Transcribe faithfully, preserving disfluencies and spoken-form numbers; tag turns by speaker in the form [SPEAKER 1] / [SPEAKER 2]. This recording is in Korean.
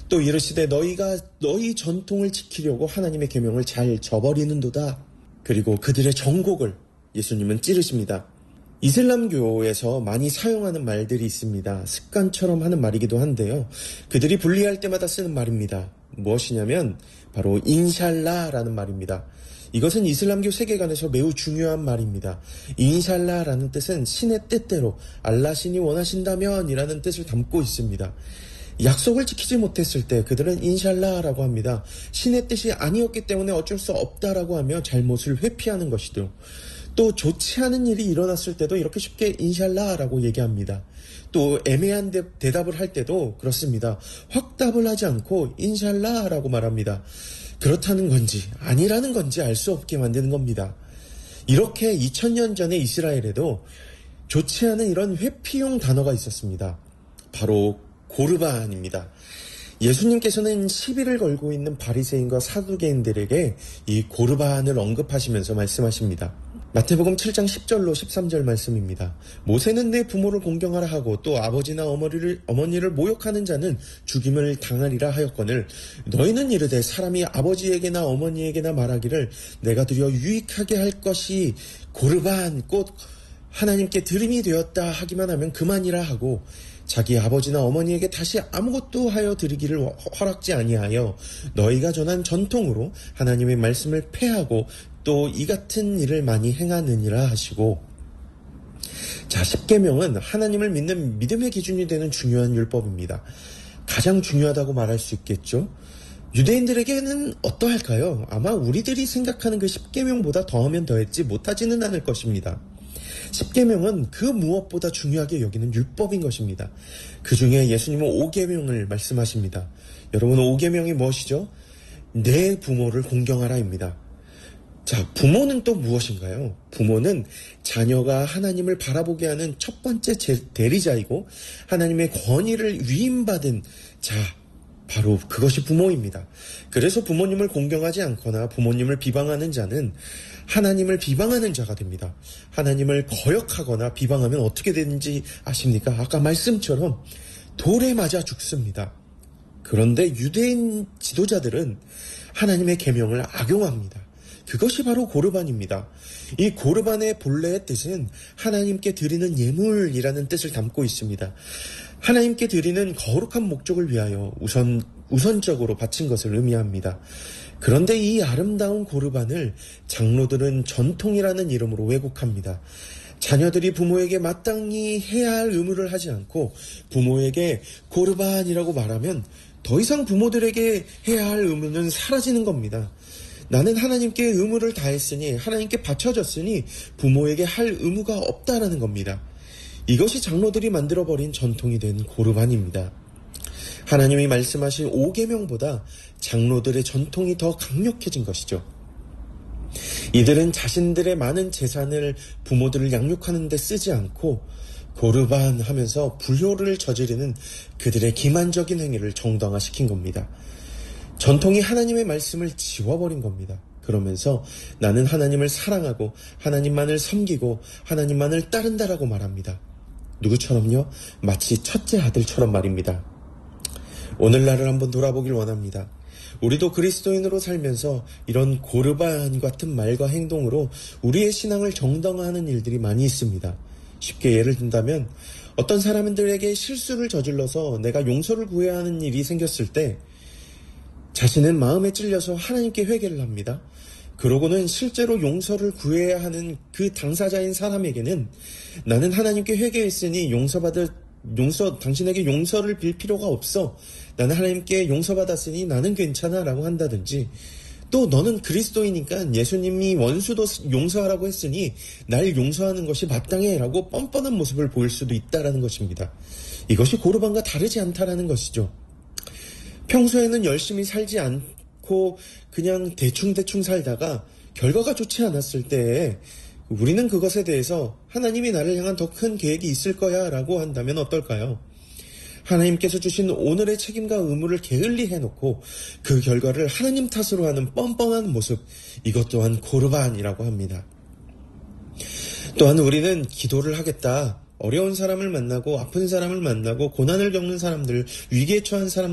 [SPEAKER 1] 또 이르시되 너희가 너희 전통을 지키려고 하나님의 계명을 잘 저버리는도다. 그리고 그들의 정곡을 예수님은 찌르십니다. 이슬람교에서 많이 사용하는 말들이 있습니다. 습관처럼 하는 말이기도 한데요. 그들이 분리할 때마다 쓰는 말입니다. 무엇이냐면 바로 인샬라라는 말입니다. 이것은 이슬람교 세계관에서 매우 중요한 말입니다. 인샬라라는 뜻은 신의 뜻대로, 알라 신이 원하신다면 이라는 뜻을 담고 있습니다. 약속을 지키지 못했을 때 그들은 인샬라라고 합니다. 신의 뜻이 아니었기 때문에 어쩔 수 없다라고 하며 잘못을 회피하는 것이죠. 또 좋지 않은 일이 일어났을 때도 이렇게 쉽게 인샬라라고 얘기합니다. 또 애매한 대, 대답을 할 때도 그렇습니다. 확답을 하지 않고 인샬라라고 말합니다. 그렇다는 건지 아니라는 건지 알 수 없게 만드는 겁니다. 이렇게 이천 년 전에 이스라엘에도 좋지 않은 이런 회피용 단어가 있었습니다. 바로 고르반입니다. 예수님께서는 시비를 걸고 있는 바리새인과 사두개인들에게 이 고르반을 언급하시면서 말씀하십니다. 마태복음 칠 장 십 절로 십삼 절 말씀입니다. 모세는 내 부모를 공경하라 하고 또 아버지나 어머니를, 어머니를 모욕하는 자는 죽임을 당하리라 하였거늘 너희는 이르되 사람이 아버지에게나 어머니에게나 말하기를 내가 드려 유익하게 할 것이 고르반 곧 하나님께 드림이 되었다 하기만 하면 그만이라 하고 자기 아버지나 어머니에게 다시 아무것도 하여 드리기를 허락지 아니하여 너희가 전한 전통으로 하나님의 말씀을 폐하고 또 이 같은 일을 많이 행하느니라 하시고, 자, 십계명은 하나님을 믿는 믿음의 기준이 되는 중요한 율법입니다. 가장 중요하다고 말할 수 있겠죠. 유대인들에게는 어떠할까요? 아마 우리들이 생각하는 그 십계명보다 더하면 더했지 못하지는 않을 것입니다. 십계명은 그 무엇보다 중요하게 여기는 율법인 것입니다. 그 중에 예수님은 오계명을 말씀하십니다. 여러분, 오계명이 무엇이죠? 내 부모를 공경하라입니다. 자, 부모는 또 무엇인가요? 부모는 자녀가 하나님을 바라보게 하는 첫 번째 대리자이고 하나님의 권위를 위임받은 자, 바로 그것이 부모입니다. 그래서 부모님을 공경하지 않거나 부모님을 비방하는 자는 하나님을 비방하는 자가 됩니다. 하나님을 거역하거나 비방하면 어떻게 되는지 아십니까? 아까 말씀처럼 돌에 맞아 죽습니다. 그런데 유대인 지도자들은 하나님의 계명을 악용합니다. 그것이 바로 고르반입니다. 이 고르반의 본래의 뜻은 하나님께 드리는 예물이라는 뜻을 담고 있습니다. 하나님께 드리는 거룩한 목적을 위하여 우선, 우선적으로 바친 것을 의미합니다. 그런데 이 아름다운 고르반을 장로들은 전통이라는 이름으로 왜곡합니다. 자녀들이 부모에게 마땅히 해야 할 의무를 하지 않고 부모에게 고르반이라고 말하면 더 이상 부모들에게 해야 할 의무는 사라지는 겁니다. 나는 하나님께 의무를 다했으니 하나님께 바쳐졌으니 부모에게 할 의무가 없다라는 겁니다. 이것이 장로들이 만들어버린 전통이 된 고르반입니다. 하나님이 말씀하신 오계명보다 장로들의 전통이 더 강력해진 것이죠. 이들은 자신들의 많은 재산을 부모들을 양육하는 데 쓰지 않고 고르반 하면서 불효를 저지르는 그들의 기만적인 행위를 정당화시킨 겁니다. 전통이 하나님의 말씀을 지워버린 겁니다. 그러면서 나는 하나님을 사랑하고 하나님만을 섬기고 하나님만을 따른다라고 말합니다. 누구처럼요? 마치 첫째 아들처럼 말입니다. 오늘날을 한번 돌아보길 원합니다. 우리도 그리스도인으로 살면서 이런 고르반 같은 말과 행동으로 우리의 신앙을 정당화하는 일들이 많이 있습니다. 쉽게 예를 든다면 어떤 사람들에게 실수를 저질러서 내가 용서를 구해야 하는 일이 생겼을 때 자신은 마음에 찔려서 하나님께 회개를 합니다. 그러고는 실제로 용서를 구해야 하는 그 당사자인 사람에게는 나는 하나님께 회개했으니 용서받을 용서 당신에게 용서를 빌 필요가 없어. 나는 하나님께 용서받았으니 나는 괜찮아 라고 한다든지, 또 너는 그리스도이니까 예수님이 원수도 용서하라고 했으니 날 용서하는 것이 마땅해 라고 뻔뻔한 모습을 보일 수도 있다라는 것입니다. 이것이 고르반과 다르지 않다라는 것이죠. 평소에는 열심히 살지 않고 그냥 대충대충 살다가 결과가 좋지 않았을 때에 우리는 그것에 대해서 하나님이 나를 향한 더 큰 계획이 있을 거야 라고 한다면 어떨까요? 하나님께서 주신 오늘의 책임과 의무를 게을리 해놓고 그 결과를 하나님 탓으로 하는 뻔뻔한 모습, 이것 또한 고르반이라고 합니다. 또한 우리는 기도를 하겠다, 어려운 사람을 만나고 아픈 사람을 만나고 고난을 겪는 사람들, 위기에 처한 사람들